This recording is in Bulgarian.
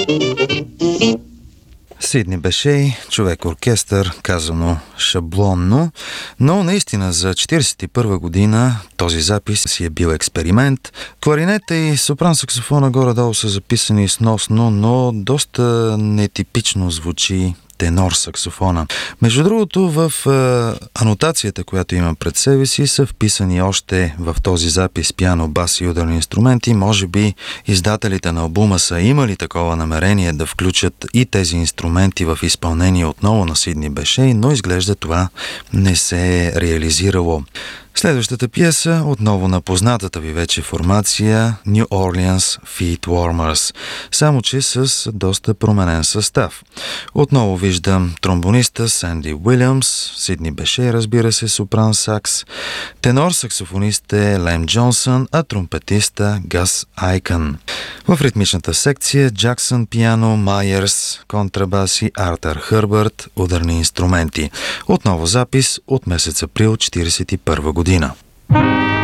Сидни Бешей, човек-оркестър, казано шаблонно, но наистина за 1941 година този запис си е бил експеримент. Кларинета и сопран-саксофона горе-долу са записани сносно, но доста нетипично звучи тенор саксофона. Между другото, в анотацията, която имам пред себе си, са вписани още в този запис пиано, бас и ударни инструменти. Може би издателите на албума са имали такова намерение да включат и тези инструменти в изпълнение отново на Сидни Бешей, но изглежда това не се е реализирало. Следващата пиеса, отново на познатата ви вече формация New Orleans Feet Warmers, само че с доста променен състав. Отново виждам тромбониста Санди Уилямс, Сидни Бешей, разбира се, сопран сакс, тенор саксофонист е Лем Джонсън, а тромпетиста Гас Айкън. В ритмичната секция Джаксън пиано, Майерс, контрабас и Артър Хърбърт, ударни инструменти. Отново запис от месец април 1941 година.